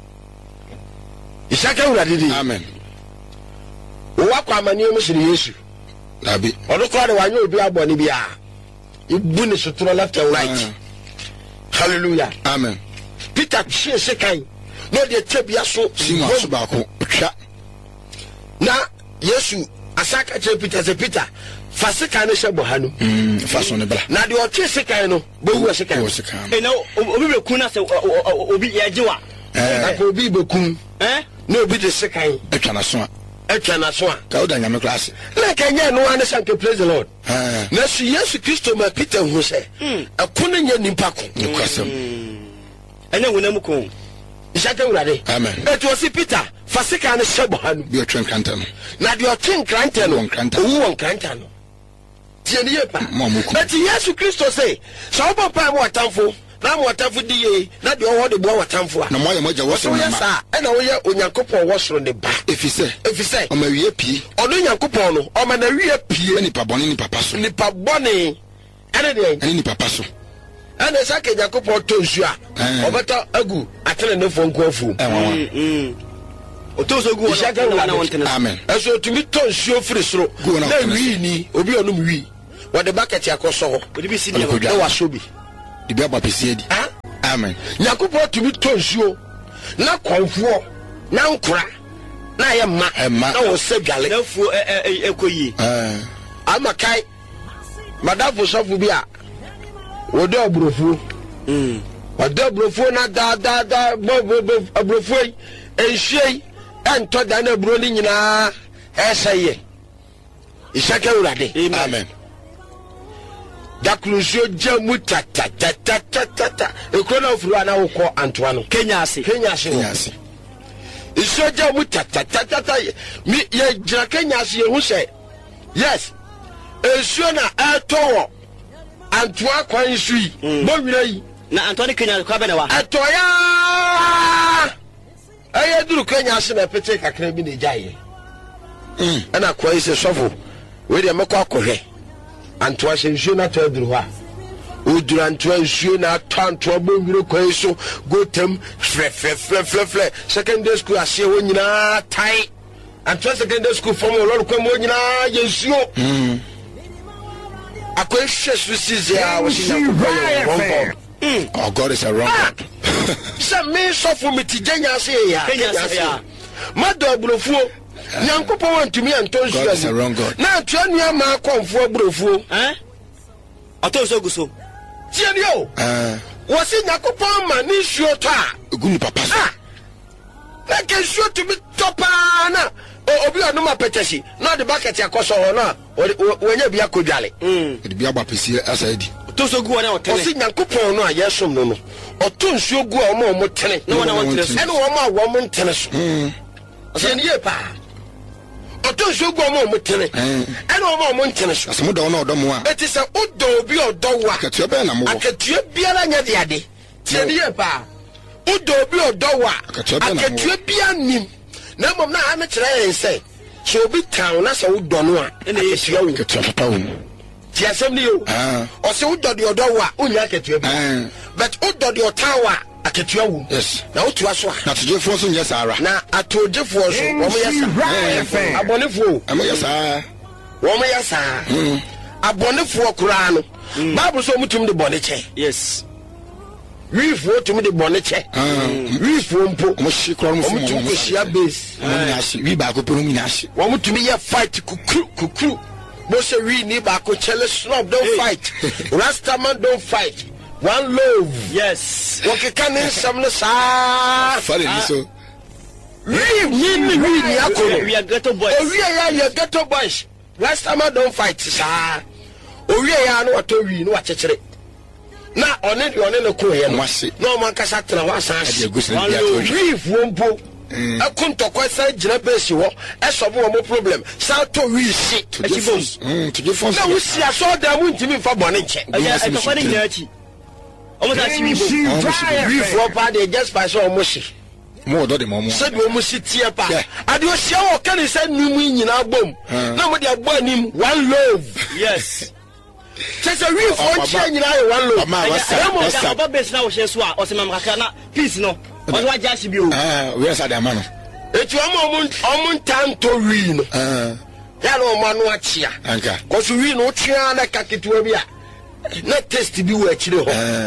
Isaka uradidi. Amen. Wo kwa amani o musiri Yesu. Dabi. Odo kwa de wanyo obi aboni bia. Ibu ni sutro left and right. Hallelujah. Amen. Peter chie sekan. No de tebia so simo so ba ko twa. Na Yesu asaka che Peter se Peter fa sekan no hye boha no. Fa so ne bra. Na de o chie sekan no bo wu sekan. Na obi be kun na se obi ya jiwa. Ako obi be kun. Na obi de sekan. Etwa na so. Ka oda nyame class. Na kanya no ane sanke praise the Lord. Na su Yesu Kristo ma Peter hu se. Akuna nya nimpa ko. Nkwasem. Anya wona mu ko. Isaka urade. Amen. Eto si Peter fa sika ne shebo hanu. Bi otwen kranta no. Na de otwen kranta no. Owu won kranta no. Tie ne yepa. Eti Yesu Kristo se, so obo pa mo atamfo. Na mo atamfo di ye, na de owo de bo watamfo a. Na mo ye moja wosoro na ma. E na wo ye Onyankopon wosoro ne ba. Efise. O ma wie pie. Ono Nyankopon no, o ma na wie pie. Nipa bone ni papa so. Nipa bone Any papa so. And the second Jacopo Tosia, or better Agu, I tell no phone call for. Otoso go amen. Eso to me ton show free so. Na wi ni obi onum wi. What the bucket yakoso. Odi bi si no wasobi. Di bi abapese di. Amen. Yakopo to me ton show. Na konfo, na nkura. Na ye ma. Na wo sedwale. Na fu ekoyi. Amakai. Madafo sofu bi a. Wode obrofu. Wode obrofu na da obrofu enhye and to Dana Bruni na Esaye. Isaka Urade. Amen. Daklusio Jamuta a crown of Ruana Oko Antoine. Kenyasi. Iso Jamuta me ye Kenyasi who say yes. Esuna Ato Antoine Kwansui. Bomirei. Na Antoine Kenya Kwabenawa. Atoya. I do Kenya na pete kakra bi ne jaye. Ana kwa ise sofo. We de mekwa kohwe. Antoa hyenhwe na to aduru ha. Oduru antoa hyenhwe na tanto abonwire kwa iso gotem fle. Secondary school ase wo nyina tai. Antoa secondary school form olor kwa mo nyina yensuo. Akwa hye susize a wo hyenhwe. Oh, God is a wrong God. Some men suffer me to Kenya say ya. Mother Brufu. Nyankopo want to me and told you. God is a wrong God. Now, turn your man come for Brufu. I told so. Tio. Was it Nakopo man? Is your tar? Good papa. That can show to me topana. Obi anuma petesi. Not the bucket ya koso ona. When you be a kujali. It be about PC as I did. Toso gu na hotel. Osi Nyankopon no ayesom no. Oto nsuo gu a mo tene. No na won tene. Ene wo ma wo mo tene so. Osi ne ye pa. Oto nsuo gu a mo tene. Ene wo ma tene so. Asemo do na odo mo a. It is a odo obi odo wa. Akatua be na mo. Akatua biara nya de ade. Tie ne ye pa. Odo obi odo wa. Akatua bia nim. Na mom na ha me kire yen say. So obi town na so odo no a. Ene ye hia wo. Akatua papa wo. Ti assembly o. O se udo de odo wa onya ketua bi. But udo de otawa aketua wo. Yes. Na otu aso a. Na tujefo so nyesa ara. Na atojefo so wo mo yesa. Abonefo. Amo yesa. Wo mo yesa. Abonefo kura no. Bible so mutum de bone che. Yes. Wifo tum de bone che. Wifo mpo. Mo shikro mo mutum ko shia base. Mo nyasi. Wi ba ko pero mi nyasi. Wo mutum ye fight kukru. Most we need back to Chelle Snob, don't fight. Rastaman don't fight. One love. Yes. What can in some Funny so. We are ghetto boys. Oh, we are ghetto boys. Rastaman don't fight, sir. Oh, we are no to we no watch it. Now, on it, no cool. No man can sat to one side. Leave one book. I couldn't talk quite say Jinabesi war, as of one more problem. South to we see to the phone. Now we see I saw them win to me for Boniche. I am funny dirty. Almost as we for party just by so much. More than the moment. Said we must sit here. I do see how can you send me in our boom? Nobody are born him one love. Yes. Says a real one change in one love. I'm about best now, Sheswa, or some Makana. Peace no. What just you? Where's the man? It's one moment time to win. Yellow man, watch here. Because we know Chiana Kakituabia. Not test to be what you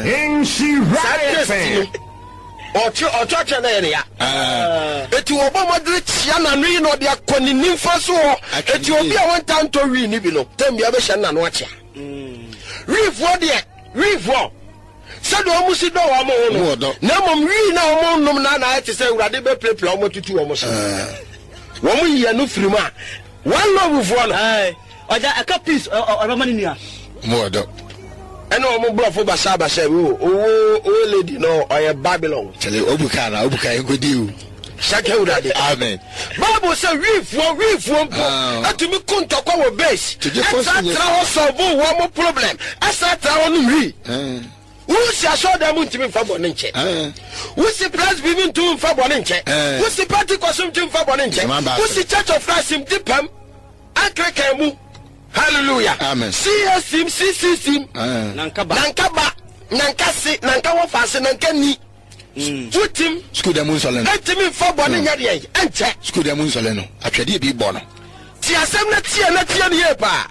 or church an area. But you Obama Chiana Reno, they are calling him for so. It will be a one time to win. Tell me, I wish I not watch you. Reef what dear, reef what? Said almost no amount. No, we now no na to say, rather be play almost 2 almost. 1 year no free man. One love of one. Or a capice or Romania. More dog. And no more bluff for Basaba say, oh, lady, no, I am Babylon. Tell you, Obukana, Obuka, good you. Amen. Bible says, reef one. And to me, couldn't talk our base. To just solve one more problem. I sat on me. Who's saw them to me for Boninche? Who's the press women to him for Boninche? Who's the party consumed him for Boninche? Who's the Church of Christ in Dipam? I can't move. Hallelujah. Amen. CSim. Nankasi nankawo fase nankani. Futim. School dem unsoleno. Etimi fo bone nyade enche. School dem unsoleno. Atwede bi bo no. Ti asem na tie ne ye pa.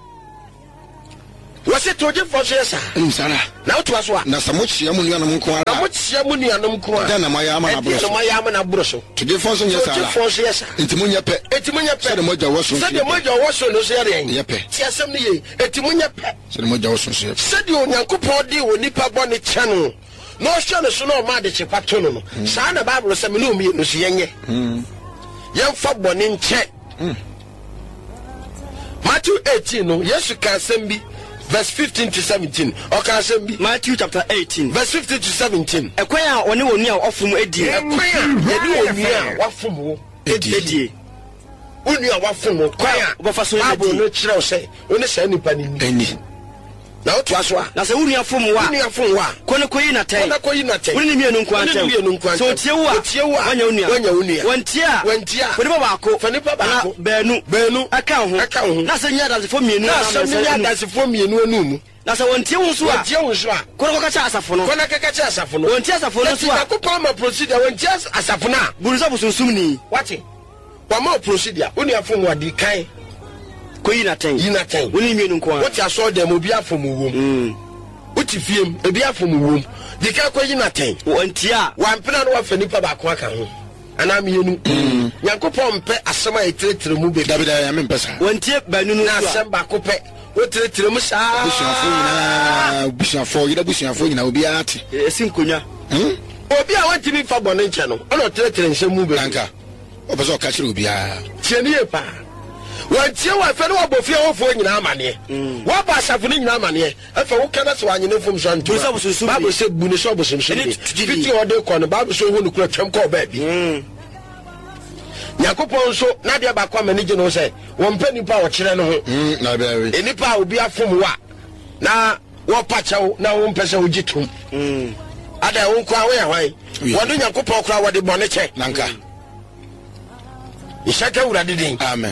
Wase toje fo so yesa. Nsara. Na otu aso a. Na samochia mu nuanom nko ara. Na mochia mu nuanom nko ara. Da na moya ama na bro so. Na moya ama na bro so. Toje fo so yesa. Toje fo so yesa. Entimunya pe. Sede moja wo so. Sede moja wo so no so yare. Ye pe. Ti asem ne ye. Entimunya pe. Sede moja wo so so. Sede onyankopon di woni pa bone chanu. No hwe no so no ma de chepato no. Sa na Bible se me no mi no so yenye. Yemfa bone nche. Matthew 18 no Yesu ka asem bi verse 15 to 17. Okay, asem bi Matthew chapter 18 verse 15 to 17. Ekwan a one woni a ofum edie. Ekwan a ye ni a wafum wo edie. Oni a wafum wo kwan a obafa so Bible no kire o se oni se nipa ni eni. Na otu aso a na se wuri afum wa kono koyi na tai wuri ni mienu nko antem so tie wo a wanya unia wantia woni baako na beenu aka ho na se nya dasefo mienu anu na se wontie wo so a kono ka cha asafo no wontie asafo no so a akopɔ ma procedure wontie asafo na buruza busunsum ni wate wa ma procedure oni afum wa di kan koyi na ten woni mienu nko a what ya saw them obi afom wom uti fiem obi afom wom di ka koyi na ten wontia wa mpena no wa fani pa ba ko aka ho ana mienu Nyankopɔn mpe asema eteretere mu be David ya me mpesa wontie banu no na asem ba ko pe oteretere mu saa busuafo nyina obi ate esi nkonya obi a wantimi fa bɔne nche no ona oteretere nsem mu be nanka obeso o ka kire obi a tienie pa wantie wa fe no wabofie wofo nyina amane wa ba asafo nyina amane afa wo kana so anyene fom so anto Bible se bu ne so bosom so fiti ode ko no Bible so hu no kura twam ko ba bi Yakopon so na de ba kwa manage no se won pa nipa wo kire no ho na ba we nipa obi afom wa na wo pachaw na wo mpese wo gitum ada wo kwa wo ya hwan wo do Yakopon kura wo de bone che nanka Ishaka urade din amen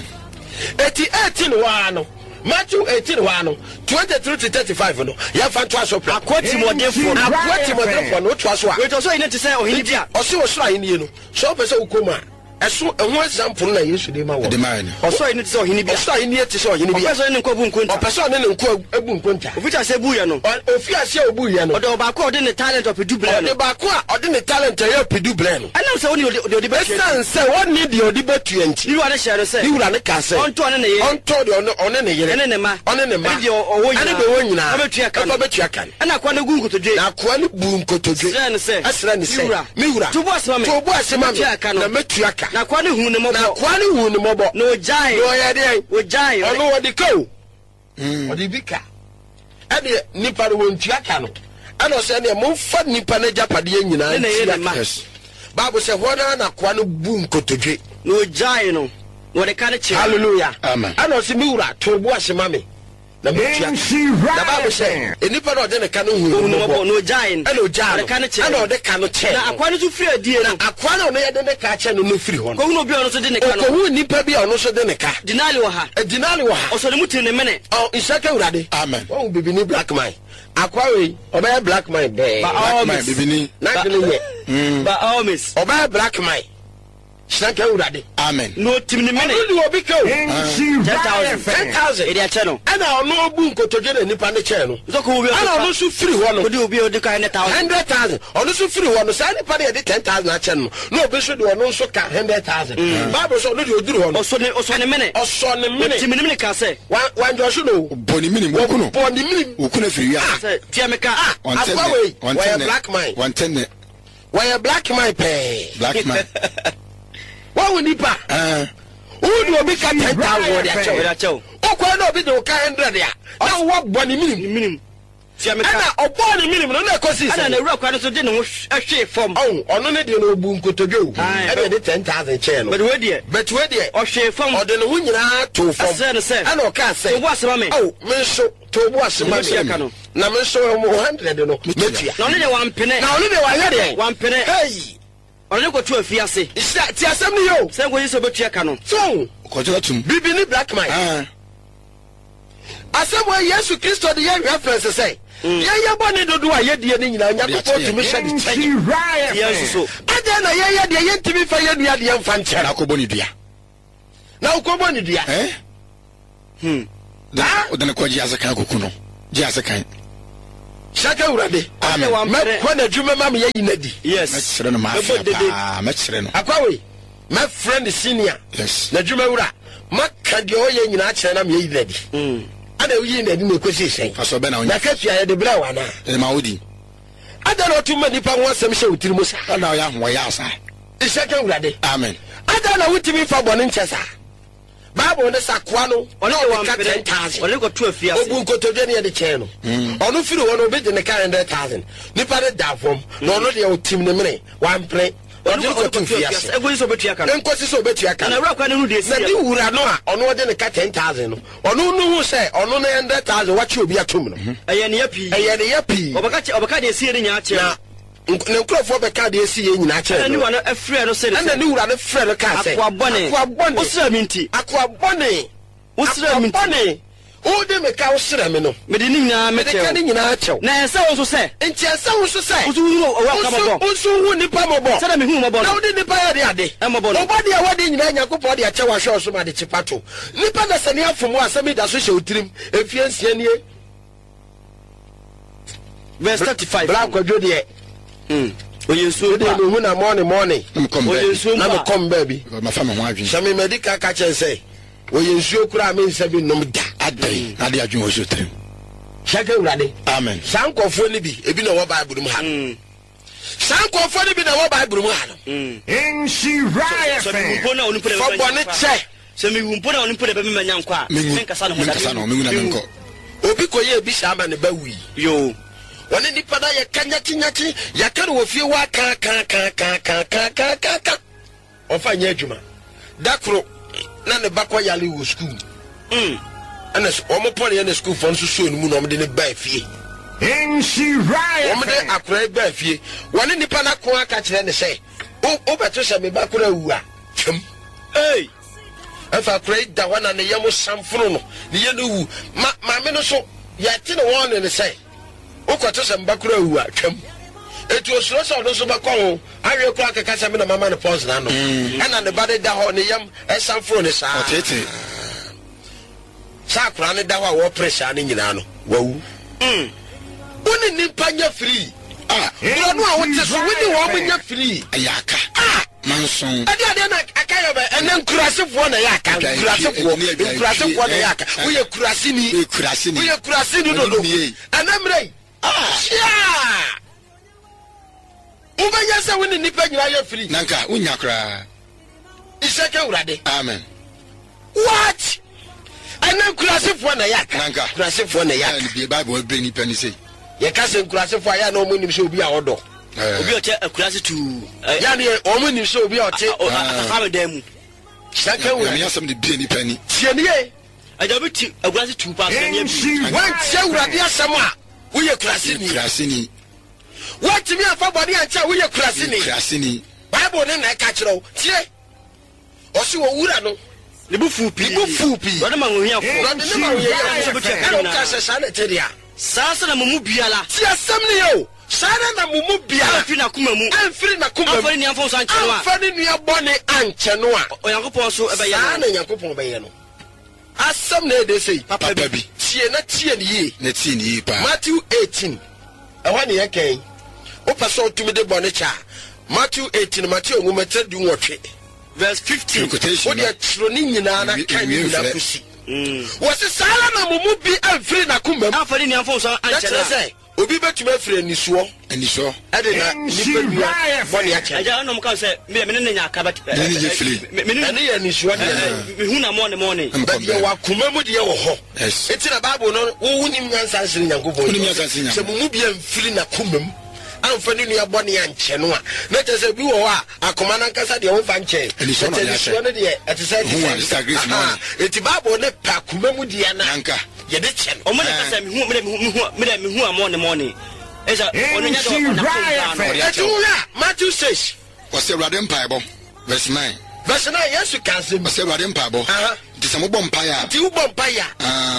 18 wa no Matthew 18 wa no 23 to 35 no ya fa to aso pra akwati modefo no to aso a we to so ine te say ohini bia o se wo so ahini no so pese ukoma eso ehun example na Yesu de ma wo o so ine te say ohini bia o so ahini te say ohini bia o so ine nko bu nkonta o pese ne nko ebu nkonta oficha se bu ye no ofia se obu ye no o de ba ko de ne talent of pedu blend o de ba ko o de ne talent ya pedu blend ana se woni de ba san se woni de odi betu enti ni wa de share se ni wura ne ka se onto ne ye onto de one ne yere ne ma de o wo nyina ane de wo nyina o betua kan ana kwa ne gu nkotodwe na kwa ne bu nkotodwe asra ne se mi wura tubo asema na metua kan na kwa ne hu ne na kwa ne hu ne mobo no jai no ya de o jai ono wodi ko odi bika ade nipa no wontua kan no ana se ne mo fa nipa na japade nyina yes Bible say hona na kwa no bu nkotodwe no jai no wo de kan che hallelujah amen ana se mi wura tubo asema me na metua na Bible say enipa no de ne kan hu no jai ana o jai ana o de kan no che na akwa no so firi adie no akwa no ye de ne ka che no no firi ho ko no bi ono so de ne ka no ko hu nipa bi ono so de ne ka dinali wo ha o so de muti ne mene o isaka urade amen o bibini black man akwa we oba black man be black man bibini na kele ye ba always oba black man isaka urade amen no tim ne mene o di obi ko 10,000 e dia che no ana ono obu nkotoje na nipa ne che no so ko obi ana ono so firi ho no odi obi odi ka 100,000 ono so firi ho no sa nipa ne de 10,000 a che no no obi so de ono so ka 100,000 Bible so no de oduru ho no o so ne mene tim ne mene ka se wan jo so no boni mini mo kuno okuna firi ya tia me ka akwa we why black man 110 why black man pay black man what we nipa who do obi ka 10,000 de acho o ko na obi de ka 100 ya na wo boni minim tia me ka ana oboni minim no na kosi ana na wura kwa no so de ne ho hwe form ono ne de no obu nkotodwe o e de 10,000 che no but we de o hwe form o de ne ho nyina to form ana o ka say to bo asema me me so to bo asema me na me so 100 no metia na one de wampene na one de wa yade wampene hey ono ko tu afiase ti asem ni yo se ngo yiso betua ka no so ko je tum bibini black man asemo Yesu Kristo de ye reference say ye boni dodo a ye die ni nyina Yakobɔ tumi hye de kyɛ Yesu so ada na ye de ye ntimi fa ye dua de ye mfa nkyɛ Yakobɔ ni dua na Yakobɔ ni dua da na ko ji asakan kokuno ji asakan Shaka urade amen me ko na dwuma ma me ye yinadi yes mɛkyerɛ no ma mɛkyerɛ no akwawe my friend senior yes na dwuma wura maka de o ye nyina kyerɛ na me ye yinadi ada uyi na di na kwesi sen aso be na na kafia ye de bra wana ma odi ada na otu ma nipa ho asem hye otiri mu sa ada ya ho ya asa Shaka urade amen ada na wutimi fa bɔne nkyɛsa Bible ne sakoa no ɔne de 100,000 ɔne ko 12 years obu nkotodwe ne de kyɛn no ɔno firi hɔ no obi de ne 100,000 nipa de da fam na ɔno de otim ne mene wampre ɔno ko 12 years egoni so betua kan enkosi so betua kan na wura kwa ne hu de esi na di wura no a ɔno de ne 10,000 no ɔno no hu sɛ ɔno ne 100,000 wachi obi atom no ɛyɛ ne yapi ɔbɛka de esi ne nya kyɛ na nkurɔfoɔ bɛka de esi ye nyina kyɛ no na afrɛ no sɛ ɛna ne wura ne frɛ no ka sɛ akwabɔne wosra mi nti akwabɔne wosra mi nti o de me ka wosra me no mede ne nyinaa mɛkyɛ ne nyinaa kyɛw na ɛsɛ wo so sɛ nti ɛsɛ wo so sɛ woso hu ɔwɔ ka mɔbɔ woso hu nipa mɔbɔ sɛ na me hu mɔbɔ na no wode nipa yɛ de ade mɔbɔ no ɔbɔde a wɔde nyinaa Nyankopɔn de akyɛ wahwɛ so ma de kyepa to nipa na sɛ ne afom asɛm da so hyɛ otirim efie nsia nie verse 35 bra kwadwo de oye nsuo de no hu na morning oye nsuo na me kom baabi ma fa me ho adwen sɛ me medika ka kyɛn sɛ oye nsuo kura me nsa bi nom da adai ade adwen wo so trim Shaka urade amen sankɔfoɔ ne bi ebi na wɔ Bible mu ha sankɔfoɔ ne bi na wɔ Bible mu ha no sɛ me hu na onipa fɔ bɔne kyɛ sɛ me hu na onipa de bɛ me manya nkɔ a menkasa no ho no mengu na menkɔ obi kɔyɛ ebi saa ma ne ba wi yo wɔne nipa da yɛ kanyakyi yɛka no wɔ fie wɔ aka ɔfa nyɛ adwuma da koro na ne ba kɔ yale wɔ school ɛna ɔmo pɔne ne school fɔ nso so no mu na ɔmo de ne ba fie ɔmo de akora ba fie wɔne nipa na ko aka kyerɛ ne sɛ o bɛto sɛ me ba kora wu a twam ɛfa akora da hɔ na ne yɛ mo samfono no ne yɛ no wu maame no so yɛte ne wɔn ne sɛ ukɔto sɛ mba kura wu a twam etu osuro sɛ ɔno so bɛkɔ ho awie kura keka sɛ me na mama ne pɔs na no ɛna ne ba de da hɔ ne yam ɛsamforo ne saa ɔtete saa kora ne da hɔ a wɔpere saa ne nyinaa no wawu wone nipa nya firi bro no a wote so wone wɔn nya firi ayaka manson ade na aka yɛ bɛ ɛnɛ nkurasefoɔ na yɛ aka nkurasefoɔ na yɛ aka woyɛ kurasini dodo ɛnɛ mmerɛ wobɛyɛ sɛ wo ne nipa nyina yɛ firi nanka wonya koraa isɛkɛ wurade amen what ɛnɛ nkurasefoɔ na yɛ aka nanka nkurasefoɔ na yɛ aka ne bible bɛ nipa ni sei yɛka sɛ nkurasefoɔ a yɛ na ɔmo nim sɛ obi a ɔdɔ obi ɔkyɛ akurase tu yɛne ɔmo nim sɛ obi a ɔte akakame dan mu sɛkɛ wurade yɛ asɛm de bie nipa ni tie nie agya obi ti akurase tu pa sɛ ne bi wantie wurade asɛm a woyɛ kurasini watumi afa bɔne ankyɛ a woyɛ kurasini bible ne na ɛka kyerɛ wo tie ɔse wɔ wura no ne bu fu pii wɔde ma wɔhiafoɔ ɛna woka sɛ saa na ɛte deɛ a saa sɛ na momu biala tie asɛm ne yɛ o saa na momu biala amfiri nakoma mu amfiri ne nuafo nso ankyɛ no a amfa ne nua bɔne ankyɛ no a onyankopɔn so ɛbɛyɛ saa na nyankopɔn bɛyɛ no asɛm na ɛde sei papa bi tie ne yie na tie ne yie pa Matthew 18 ɛhɔ ne yɛkɛn wopɛ sɛ wotumi de bɔne kyɛ a Matthew 18 Matthew nwoma du nwɔtwe verse 15 wode kyerɛ ne nyinaa na ka ne nyinaa kosi wɔse saa na mo mu bi amfiri nakoma mu amfiri ne nuafo nso ankyɛ no sɛ obi bɛtumi afiri anisoɔ ɛde na nipa nua bɔne akyɛ agya ɛnom ka sɛ mene ne nya aka ne nye firi ɛne yɛ anisoɔ deɛ mehu na mɔne bɛdeɛ wakoma mu deɛ wɔ hɔ ɛti na Bible no wonim nyansa nsere Nyankopɔn sɛ mo mu bi amfiri nakoma mu amfa ne nua bɔne ankyɛ no a na kyɛ sɛ bi wɔ hɔ a akoma no ankasa deɛ womfa nkyɛ ɛtɛnisuɔ no deɛ ɛte sɛ ɛti Bible ne pɛ akoma mu deɛ na yɛde kyɛ no ɔmo ne ka sɛ mehu a mɔne ɛsɛ ɔno nya dɛ ɔnafo ɛti wo a Matthew 6 wɔsɛ Awurade mpaebɔ verse 9 Yesu ka asɛm wɔsɛ Awurade mpaebɔ nti sɛ mobɔ mpaeɛ a nti wobɔ mpaeɛ a